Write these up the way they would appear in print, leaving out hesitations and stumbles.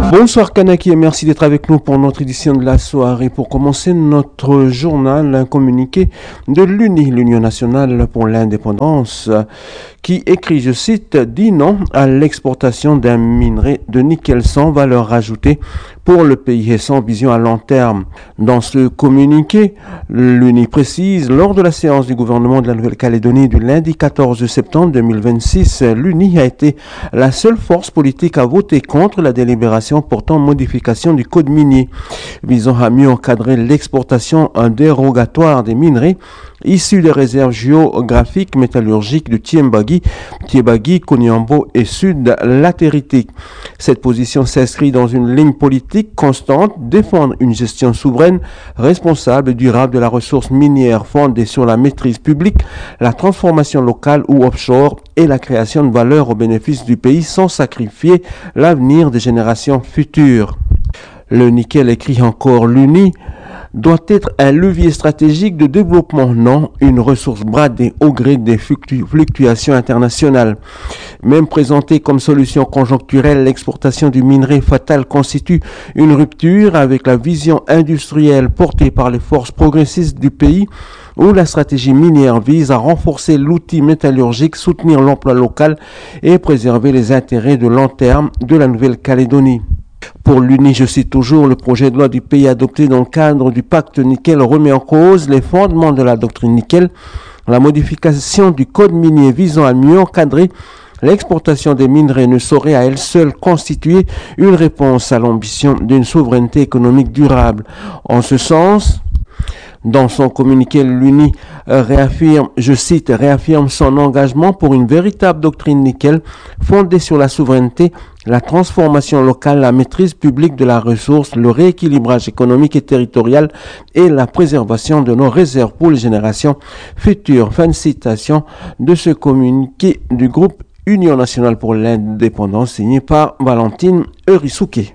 Bonsoir Kanaki et merci d'être avec nous pour notre édition de la soirée. Pour commencer notre journal, un communiqué de l'UNI, l'Union nationale pour l'indépendance, qui écrit, je cite, dit non à l'exportation d'un minerai de nickel sans valeur ajoutée pour le pays et sans vision à long terme. Dans ce communiqué, l'UNI précise, lors de la séance du gouvernement de la Nouvelle-Calédonie du lundi 14 septembre 2026, l'UNI a été la seule force politique à voter contre la délibération portant modification du code minier, visant à mieux encadrer l'exportation dérogatoire des minerais issus des réserves géographiques métallurgiques de Tiembagi, Koniambo et Sud latéritique. Cette position s'inscrit dans une ligne politique constante, défendre une gestion souveraine, responsable et durable de la ressource minière fondée sur la maîtrise publique, la transformation locale ou offshore et la création de valeur au bénéfice du pays sans sacrifier l'avenir des générations futures. Le nickel, écrit encore l'UNI, doit être un levier stratégique de développement, non une ressource bradée au gré des fluctuations internationales. Même présentée comme solution conjoncturelle, l'exportation du minerai fatal constitue une rupture avec la vision industrielle portée par les forces progressistes du pays, où la stratégie minière vise à renforcer l'outil métallurgique, soutenir l'emploi local et préserver les intérêts de long terme de la Nouvelle-Calédonie. Pour l'UNI, je cite toujours, le projet de loi du pays adopté dans le cadre du pacte nickel remet en cause les fondements de la doctrine nickel, la modification du code minier visant à mieux encadrer l'exportation des minerais ne saurait à elle seule constituer une réponse à l'ambition d'une souveraineté économique durable. En ce sens, dans son communiqué, l'UNI réaffirme, je cite, réaffirme son engagement pour une véritable doctrine nickel fondée sur la souveraineté, la transformation locale, la maîtrise publique de la ressource, le rééquilibrage économique et territorial et la préservation de nos réserves pour les générations futures. Fin de citation de ce communiqué du groupe Union nationale pour l'indépendance signé par Valentine Eurisuke.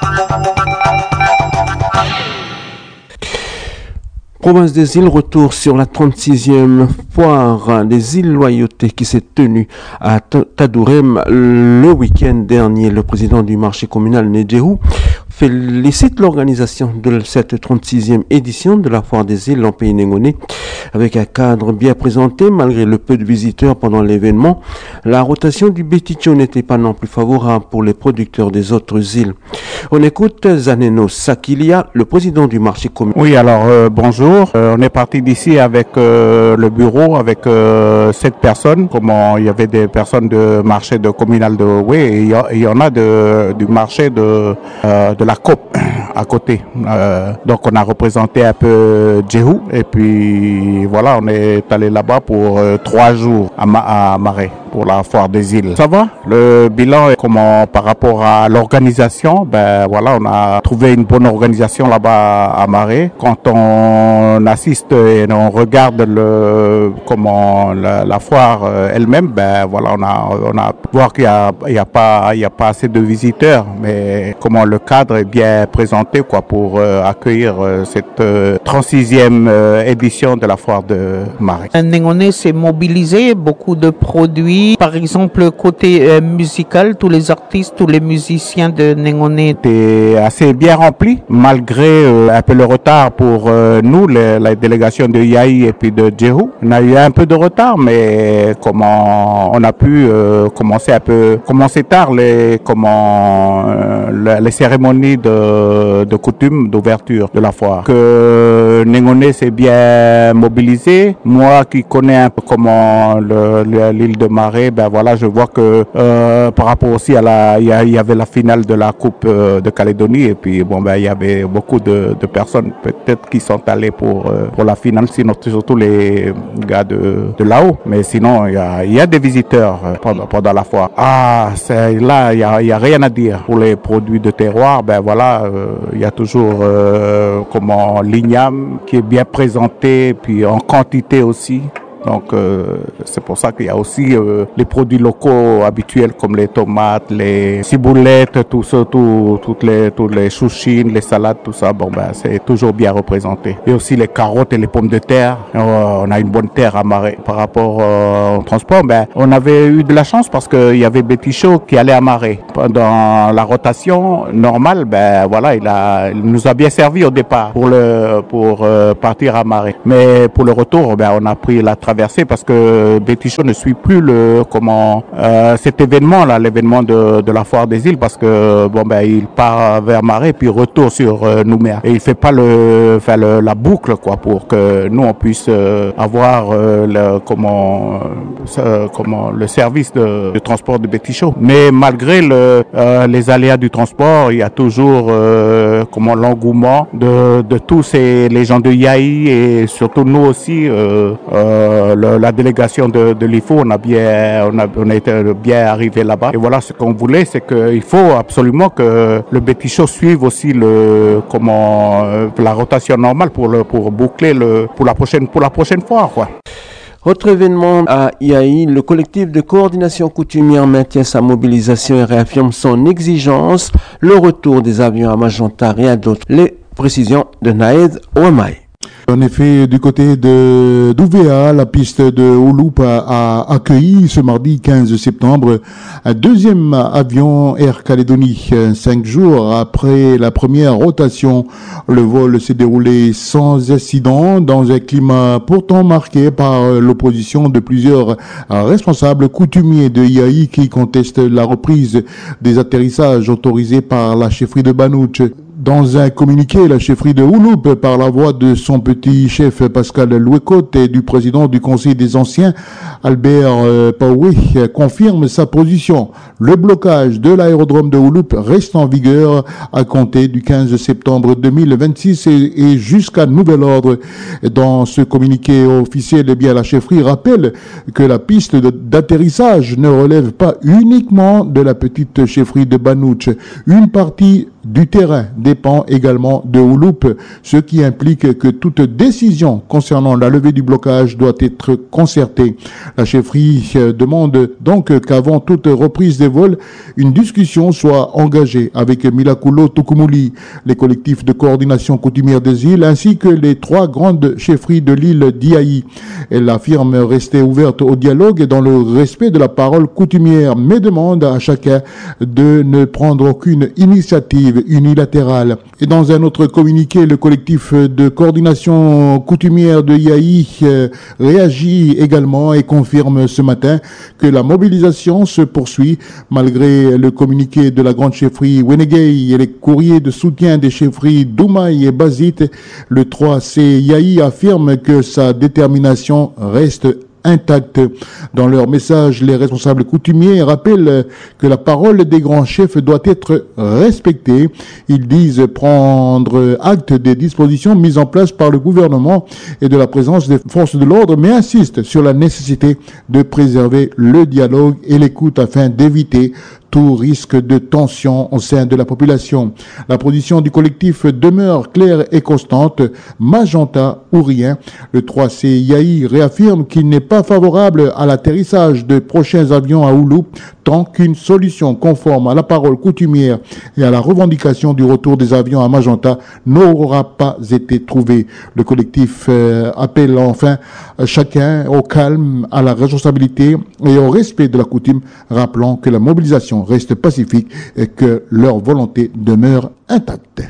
Province des îles, retour sur la 36e foire des îles Loyauté qui s'est tenue à Tadourem le week-end dernier. Le président du marché communal, Nedjehou, félicite l'organisation de cette 36e édition de la foire des îles en pays Néngoné avec un cadre bien présenté malgré le peu de visiteurs pendant l'événement. La rotation du Béticho n'était pas non plus favorable pour les producteurs des autres îles. On écoute Zaneno Sakilia, le président du marché communal. Oui, alors bonjour. On est parti d'ici avec le bureau, avec 7 personnes. Comment il y avait des personnes de marché de communal de Oué et il y en a du marché de la COP à côté. Donc on a représenté un peu Djehou et puis voilà, on est allé là-bas pour 3 jours à Marais pour la foire des îles. Ça va? Le bilan est comment par rapport à l'organisation? Ben voilà, on a trouvé une bonne organisation là-bas à Marais. Quand on assiste et on regarde la foire elle-même, ben voilà, on a voir qu'il y a pas assez de visiteurs, mais comment le cadre est bien présenté quoi pour accueillir cette 36e édition de la foire de Marais. Néngoné s'est mobilisé, beaucoup de produits. Par exemple, côté musical, tous les artistes, tous les musiciens de Néngoné étaient assez bien remplis, malgré un peu le retard pour nous, la délégation de Yaï et puis de Djehou. On a eu un peu de retard, mais comment on a pu commencer tard les cérémonies de coutume d'ouverture de la foire. Que Néngoné s'est bien mobilisé. Moi qui connais un peu comment l'île de Marais, ben voilà, je vois que par rapport aussi à il y avait la finale de la Coupe de Calédonie et puis bon ben il y avait beaucoup de personnes peut-être qui sont allées pour la finale, sinon surtout les gars de là-haut. Mais sinon il y a des visiteurs pendant la foire. Là il y a rien à dire pour les produits de terroir. Ben voilà, il y a toujours l'igname qui est bien présenté puis en quantité aussi. Donc c'est pour ça qu'il y a aussi les produits locaux habituels comme les tomates, les ciboulettes, tout ça, tous les chouchines, les salades, tout ça. Bon ben c'est toujours bien représenté. Et aussi les carottes et les pommes de terre. On a une bonne terre à Marais. Par rapport au transport, ben on avait eu de la chance parce qu'il y avait Betty Shaw qui allait à Marais. Pendant la rotation normale, ben voilà, il nous a bien servi au départ pour partir à Marais. Mais pour le retour, ben on a pris la traversée parce que Betty Shaw ne suit plus cet événement là, l'événement de la foire des îles, parce que bon ben il part vers Marais puis retour sur Nouméa et il fait pas la boucle quoi, pour que nous on puisse avoir le service de transport de Betty Shaw. Mais malgré les aléas du transport, il y a toujours l'engouement de tous les gens de Yaï et surtout nous aussi, la délégation de l'IFO, on a été bien arrivé là-bas. Et voilà, ce qu'on voulait, c'est qu'il faut absolument que le Betty Shaw suive aussi la rotation normale pour boucler pour la prochaine fois, quoi. Autre événement à Yaï, le collectif de coordination coutumière maintient sa mobilisation et réaffirme son exigence, le retour des avions à Magenta et à d'autres. Les précisions de Naed Ouamaï. En effet, du côté d'Ouvéa, la piste de Ouloup a accueilli ce mardi 15 septembre un deuxième avion Air Calédonie. 5 jours après la première rotation, le vol s'est déroulé sans incident dans un climat pourtant marqué par l'opposition de plusieurs responsables coutumiers de Yaï qui contestent la reprise des atterrissages autorisés par la chefferie de Banouch. Dans un communiqué, la chefferie de Ouloup, par la voix de son petit chef Pascal Louécotte et du président du Conseil des Anciens, Albert Paoué, confirme sa position. Le blocage de l'aérodrome de Ouloup reste en vigueur à compter du 15 septembre 2026 et jusqu'à nouvel ordre. Dans ce communiqué officiel, la chefferie rappelle que la piste d'atterrissage ne relève pas uniquement de la petite chefferie de Banouch. Une partie du terrain dépend également de Ouloup, ce qui implique que toute décision concernant la levée du blocage doit être concertée. La chefferie demande donc qu'avant toute reprise des vols, une discussion soit engagée avec Milakulo Tukumuli, les collectifs de coordination coutumière des îles, ainsi que les 3 grandes chefferies de l'île d'Iaï. Elle affirme rester ouverte au dialogue et dans le respect de la parole coutumière, mais demande à chacun de ne prendre aucune initiative unilatérale. Et dans un autre communiqué, le collectif de coordination coutumière de Yaï réagit également et confirme ce matin que la mobilisation se poursuit malgré le communiqué de la grande chefferie Wenegei et les courriers de soutien des chefferies Doumaï et Bazit. Le 3C Yaï affirme que sa détermination reste intacte. Dans leur message, les responsables coutumiers rappellent que la parole des grands chefs doit être respectée. Ils disent prendre acte des dispositions mises en place par le gouvernement et de la présence des forces de l'ordre, mais insistent sur la nécessité de préserver le dialogue et l'écoute afin d'éviter tout risque de tension au sein de la population. La position du collectif demeure claire et constante, Magenta ou rien. Le 3C Yaï réaffirme qu'il n'est pas favorable à l'atterrissage de prochains avions à Ouloup tant qu'une solution conforme à la parole coutumière et à la revendication du retour des avions à Magenta n'aura pas été trouvée. Le collectif appelle enfin chacun au calme, à la responsabilité et au respect de la coutume, rappelant que la mobilisation reste pacifique et que leur volonté demeure intacte.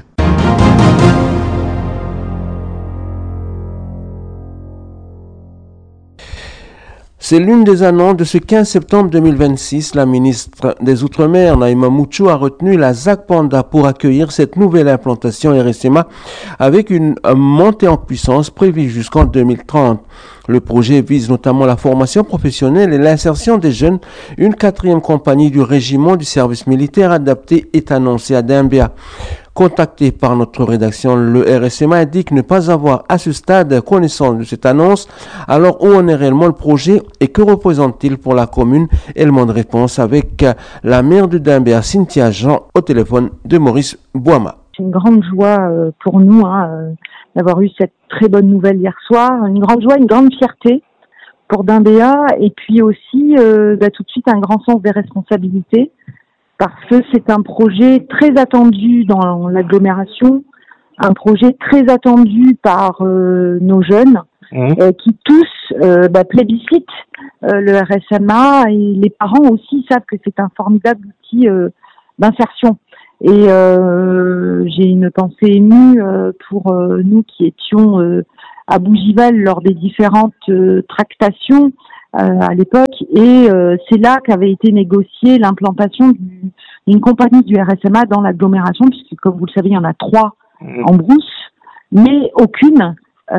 C'est l'une des annonces de ce 15 septembre 2026. La ministre des Outre-mer, Naïma Mouchou, a retenu la ZAC Panda pour accueillir cette nouvelle implantation RSMA avec une montée en puissance prévue jusqu'en 2030. Le projet vise notamment la formation professionnelle et l'insertion des jeunes. Une 4e compagnie du régiment du service militaire adapté est annoncée à Dembia. Contacté par notre rédaction, le RSMA indique ne pas avoir à ce stade connaissance de cette annonce. Alors où en est réellement le projet et que représente-t-il pour la commune? Élément de réponse avec la maire de Dembia, Cynthia Jean, au téléphone de Maurice Boama. C'est une grande joie pour nous d'avoir eu cette très bonne nouvelle hier soir. Une grande joie, une grande fierté pour Dimbéa, et puis aussi tout de suite un grand sens des responsabilités, parce que c'est un projet très attendu dans l'agglomération, un projet très attendu par nos jeunes, qui tous plébiscitent le RSMA, et les parents aussi savent que c'est un formidable outil d'insertion. Et j'ai une pensée émue pour nous qui étions à Bougival lors des différentes tractations à l'époque, et c'est là qu'avait été négociée l'implantation d'une compagnie du RSMA dans l'agglomération, puisque comme vous le savez, il y en a 3 en brousse, mais aucune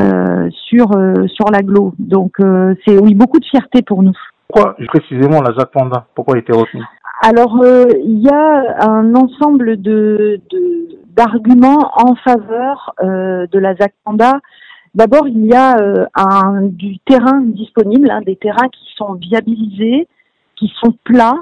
sur l'agglo. Donc c'est beaucoup de fierté pour nous. Pourquoi précisément la ZAC Panda? Pourquoi il était retenu? Alors il y a un ensemble d'arguments en faveur de la ZAC Panda. D'abord, il y a du terrain disponible, des terrains qui sont viabilisés, qui sont plats,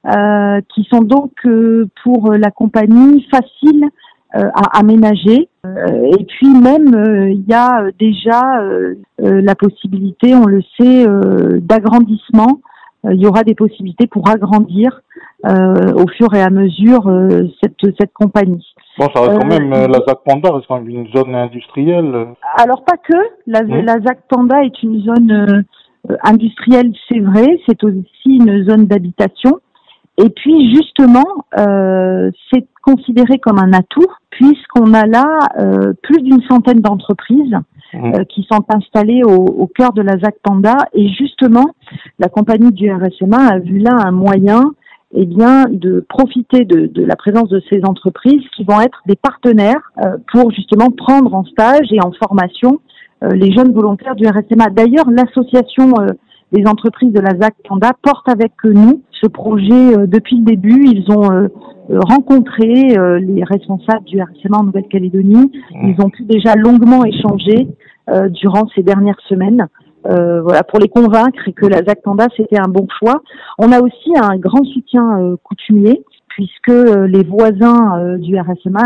qui sont donc pour la compagnie faciles à aménager. Et puis même, il y a déjà la possibilité, on le sait, d'agrandissement. Il y aura des possibilités pour agrandir au fur et à mesure cette compagnie. Bon, ça reste quand même, la ZAC Panda reste quand même une zone industrielle. Alors pas que, la ZAC Panda est une zone industrielle, c'est vrai, c'est aussi une zone d'habitation. Et puis justement, c'est considéré comme un atout, puisqu'on a là plus d'une centaine d'entreprises qui sont installées au cœur de la ZAC Panda. Et justement, la compagnie du RSMA a vu là un moyen de profiter de la présence de ces entreprises qui vont être des partenaires pour justement prendre en stage et en formation les jeunes volontaires du RSMA. D'ailleurs, l'association des entreprises de la ZAC Panda porte avec nous ce projet depuis le début. Ils ont rencontré les responsables du RSMA en Nouvelle-Calédonie. Ils ont pu déjà longuement échanger durant ces dernières semaines. Pour les convaincre que la ZAC Panda c'était un bon choix. On a aussi un grand soutien coutumier, puisque les voisins du RSMA,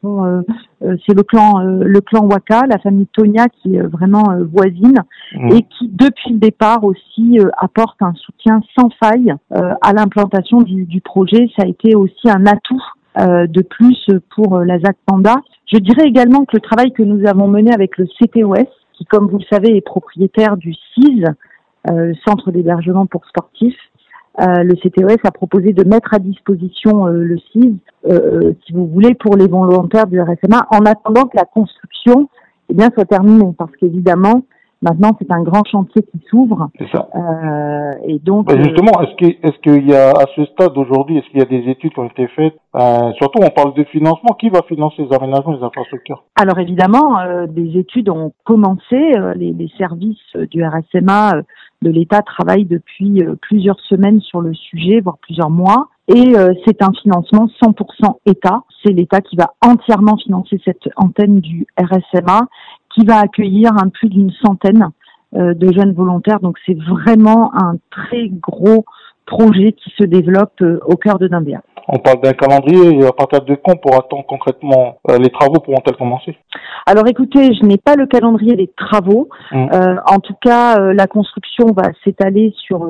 c'est le clan Waka, la famille Tonia qui est vraiment voisine et qui depuis le départ aussi apporte un soutien sans faille à l'implantation du projet. Ça a été aussi un atout de plus pour la ZAC Panda. Je dirais également que le travail que nous avons mené avec le CTOS, qui, comme vous le savez, est propriétaire du CIS, Centre d'hébergement pour sportifs. Le CTOS a proposé de mettre à disposition le CIS, si vous voulez, pour les volontaires du RSMA, en attendant que la construction soit terminée. Parce qu'évidemment, maintenant, c'est un grand chantier qui s'ouvre. C'est ça. Et donc, justement, est-ce qu'il y a, à ce stade aujourd'hui, est-ce qu'il y a des études qui ont été faites? Surtout, on parle de financement. Qui va financer les aménagements des infrastructures? Alors évidemment, des études ont commencé. Les services du RSMA de l'État travaillent depuis plusieurs semaines sur le sujet, voire plusieurs mois. Et c'est un financement 100% État. C'est l'État qui va entièrement financer cette antenne du RSMA, qui va accueillir plus d'une centaine de jeunes volontaires. Donc c'est vraiment un très gros projet qui se développe au cœur de Dimbéa. On parle d'un calendrier, et à partir de quand pourra-t-on concrètement, les travaux pourront-ils commencer? Alors écoutez, je n'ai pas le calendrier des travaux. En tout cas, la construction va s'étaler sur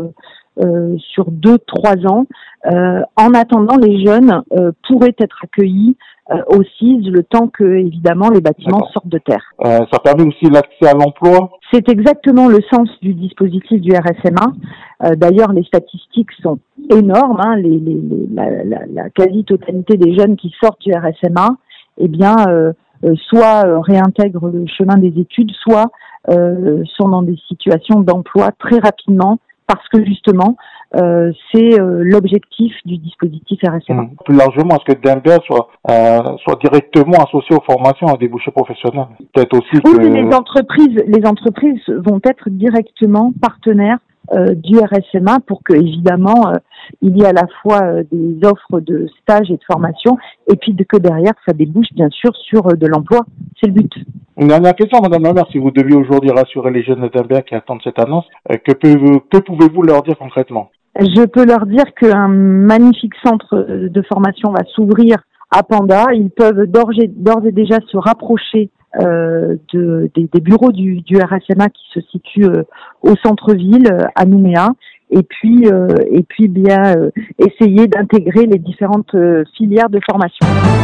2-3 ans. En attendant, les jeunes pourraient être accueillis au CIS le temps que, évidemment, les bâtiments sortent de terre. Ça permet aussi l'accès à l'emploi? C'est exactement le sens du dispositif du RSMA. D'ailleurs, les statistiques sont énormes. La quasi-totalité des jeunes qui sortent du RSMA, soit réintègrent le chemin des études, soit sont dans des situations d'emploi très rapidement, parce que justement, c'est l'objectif du dispositif RSMA. Plus largement, est-ce que Dimbéa soit directement associé aux formations à débouchés professionnels? Peut-être aussi que... Oui, les entreprises vont être directement partenaires du RSMA pour que, évidemment, il y ait à la fois des offres de stage et de formation, et puis que derrière, ça débouche bien sûr sur de l'emploi. C'est le but. Une dernière question, Madame la maire, si vous deviez aujourd'hui rassurer les jeunes de Dimbéa qui attendent cette annonce, que pouvez-vous leur dire concrètement? Je peux leur dire qu'un magnifique centre de formation va s'ouvrir à Panda. Ils peuvent d'ores et déjà se rapprocher des bureaux du RSMA qui se situent au centre-ville, à Nouméa, et puis bien essayer d'intégrer les différentes filières de formation.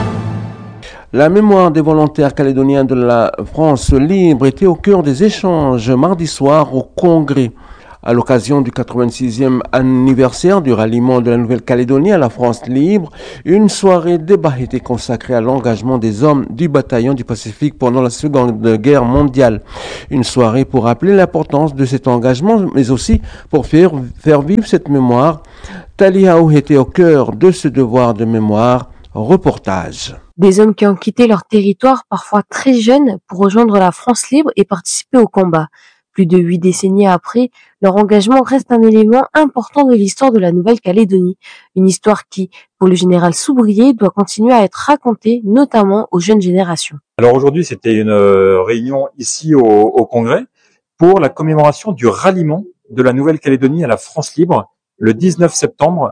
La mémoire des volontaires calédoniens de la France libre était au cœur des échanges mardi soir au Congrès. À l'occasion du 86e anniversaire du ralliement de la Nouvelle-Calédonie à la France libre, une soirée débat était consacrée à l'engagement des hommes du bataillon du Pacifique pendant la Seconde Guerre mondiale. Une soirée pour rappeler l'importance de cet engagement, mais aussi pour faire vivre cette mémoire. Taliaou était au cœur de ce devoir de mémoire. Reportage. Des hommes qui ont quitté leur territoire, parfois très jeunes, pour rejoindre la France libre et participer au combat. Plus de 8 décennies après, leur engagement reste un élément important de l'histoire de la Nouvelle-Calédonie. Une histoire qui, pour le général Soubrier, doit continuer à être racontée, notamment aux jeunes générations. Alors aujourd'hui, c'était une réunion ici au Congrès pour la commémoration du ralliement de la Nouvelle-Calédonie à la France libre le 19 septembre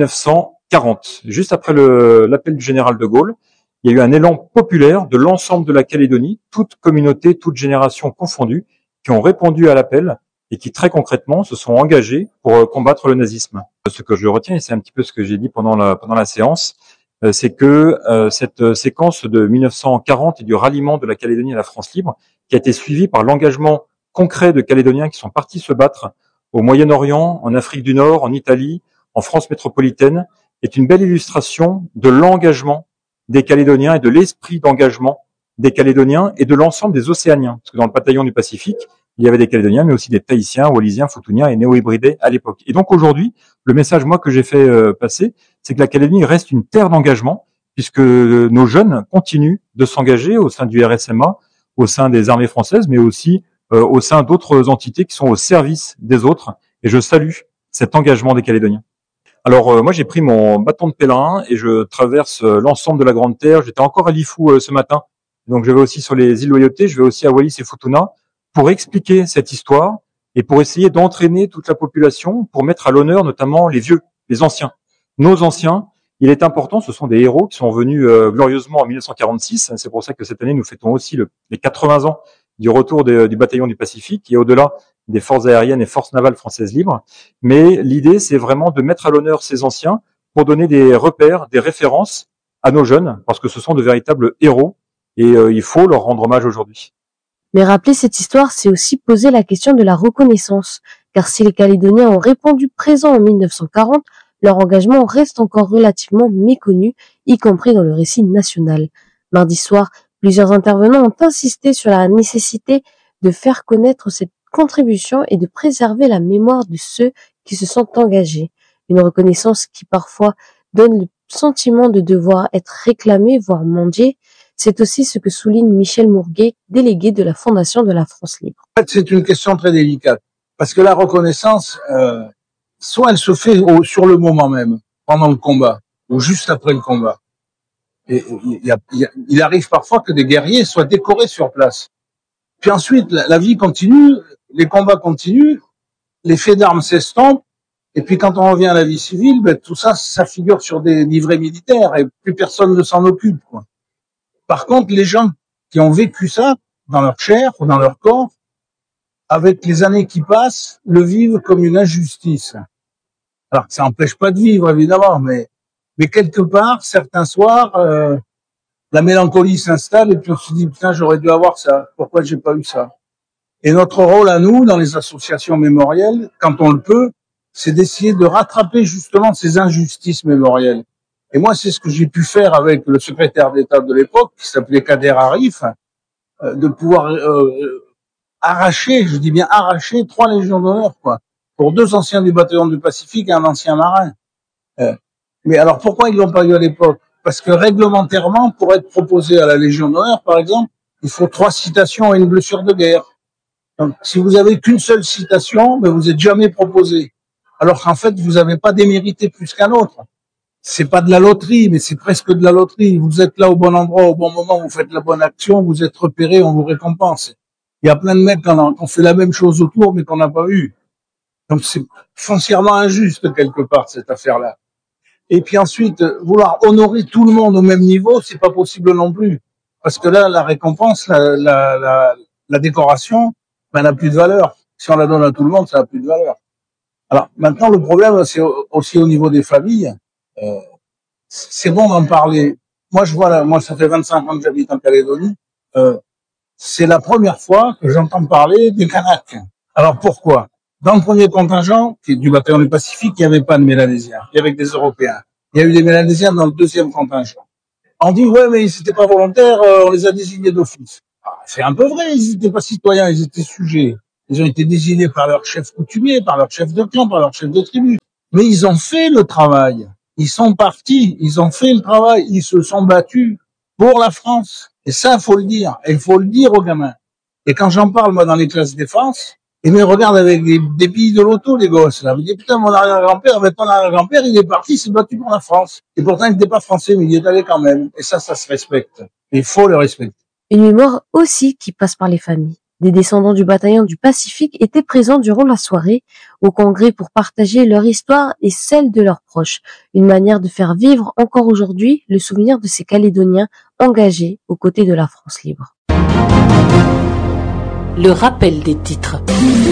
1940. Juste après l'appel du général de Gaulle, il y a eu un élan populaire de l'ensemble de la Calédonie, toute communauté, toute génération confondue, qui ont répondu à l'appel et qui très concrètement se sont engagés pour combattre le nazisme. Ce que je retiens, et c'est un petit peu ce que j'ai dit pendant la séance, c'est que cette séquence de 1940 et du ralliement de la Calédonie à la France libre, qui a été suivie par l'engagement concret de Calédoniens qui sont partis se battre au Moyen-Orient, en Afrique du Nord, en Italie, en France métropolitaine, est une belle illustration de l'engagement des Calédoniens et de l'esprit d'engagement des Calédoniens et de l'ensemble des Océaniens. Parce que dans le bataillon du Pacifique, il y avait des Calédoniens, mais aussi des Tahitiens, Wallisiens, Futuniens et Néo-Hybridés à l'époque. Et donc aujourd'hui, le message, moi, que j'ai fait passer, c'est que la Calédonie reste une terre d'engagement, puisque nos jeunes continuent de s'engager au sein du RSMA, au sein des armées françaises, mais aussi au sein d'autres entités qui sont au service des autres. Et je salue cet engagement des Calédoniens. Alors moi, j'ai pris mon bâton de pèlerin et je traverse l'ensemble de la Grande Terre. J'étais encore à Lifou ce matin. Donc je vais aussi sur les îles Loyauté, je vais aussi à Wallis et Futuna pour expliquer cette histoire et pour essayer d'entraîner toute la population, pour mettre à l'honneur notamment les vieux, les anciens. Nos anciens, il est important, ce sont des héros qui sont venus glorieusement en 1946. C'est pour ça que cette année, nous fêtons aussi les 80 ans du retour du bataillon du Pacifique et au-delà des forces aériennes et forces navales françaises libres. Mais l'idée, c'est vraiment de mettre à l'honneur ces anciens pour donner des repères, des références à nos jeunes, parce que ce sont de véritables héros. Et il faut leur rendre hommage aujourd'hui. Mais rappeler cette histoire, c'est aussi poser la question de la reconnaissance. Car si les Calédoniens ont répondu présent en 1940, leur engagement reste encore relativement méconnu, y compris dans le récit national. Mardi soir, plusieurs intervenants ont insisté sur la nécessité de faire connaître cette contribution et de préserver la mémoire de ceux qui se sont engagés. Une reconnaissance qui parfois donne le sentiment de devoir être réclamé, voire mendié. C'est aussi ce que souligne Michel Mourguet, délégué de la Fondation de la France libre. En fait, c'est une question très délicate, parce que la reconnaissance, soit elle se fait sur le moment même, pendant le combat, ou juste après le combat. Et il arrive parfois que des guerriers soient décorés sur place. Puis ensuite, la vie continue, les combats continuent, les faits d'armes s'estompent, et puis quand on revient à la vie civile, ben, tout ça, ça figure sur des livrets militaires, et plus personne ne s'en occupe, quoi. Par contre, les gens qui ont vécu ça dans leur chair ou dans leur corps, avec les années qui passent, le vivent comme une injustice. Alors que ça n'empêche pas de vivre, évidemment, mais quelque part, certains soirs, la mélancolie s'installe et puis on se dit, putain, j'aurais dû avoir ça. Pourquoi j'ai pas eu ça? Et notre rôle à nous, dans les associations mémorielles, quand on le peut, c'est d'essayer de rattraper justement ces injustices mémorielles. Et moi, c'est ce que j'ai pu faire avec le secrétaire d'État de l'époque, qui s'appelait Kader Arif, de pouvoir arracher, je dis bien arracher, 3 légions d'honneur, quoi, pour 2 anciens du bataillon du Pacifique et un ancien marin. Mais alors, pourquoi ils l'ont pas eu à l'époque? Parce que réglementairement, pour être proposé à la Légion d'honneur, par exemple, il faut 3 citations et une blessure de guerre. Donc, si vous avez qu'une seule citation, ben vous êtes jamais proposé. Alors qu'en fait, vous n'avez pas démérité plus qu'un autre. C'est pas de la loterie, mais c'est presque de la loterie. Vous êtes là au bon endroit, au bon moment, vous faites la bonne action, vous êtes repéré, on vous récompense. Il y a plein de mecs qui ont fait la même chose autour, mais qu'on n'a pas eu. Donc c'est foncièrement injuste quelque part, cette affaire-là. Et puis ensuite, vouloir honorer tout le monde au même niveau, c'est pas possible non plus. Parce que là, la récompense, la décoration, ben, n'a plus de valeur. Si on la donne à tout le monde, ça n'a plus de valeur. Alors, maintenant, le problème, c'est aussi au niveau des familles. C'est bon d'en parler. Moi, je vois là, moi, ça fait 25 ans que j'habite en Calédonie. C'est la première fois que j'entends parler des Kanaks. Alors, pourquoi? Dans le premier contingent, qui est du bataillon du Pacifique, il n'y avait pas de Mélanésiens. Il y avait que des Européens. Il y a eu des Mélanésiens dans le deuxième contingent. On dit, ouais, mais ils n'étaient pas volontaires, on les a désignés d'office. Ah, c'est un peu vrai, ils n'étaient pas citoyens, ils étaient sujets. Ils ont été désignés par leur chef coutumier, par leur chef de clan, par leur chef de tribu. Mais ils ont fait le travail. Ils sont partis, ils ont fait le travail, ils se sont battus pour la France. Et ça, faut le dire. Et il faut le dire aux gamins. Et quand j'en parle, moi, dans les classes défense, ils me regardent avec des billes de loto, les gosses, là. Ils me disent, putain, mon arrière-grand-père, mais ton arrière-grand-père, il est parti, il s'est battu pour la France. Et pourtant, il n'était pas français, mais il y est allé quand même. Et ça se respecte. Et il faut le respecter. Une mémoire aussi qui passe par les familles. Des descendants du bataillon du Pacifique étaient présents durant la soirée au congrès pour partager leur histoire et celle de leurs proches. Une manière de faire vivre encore aujourd'hui le souvenir de ces Calédoniens engagés aux côtés de la France libre. Le rappel des titres.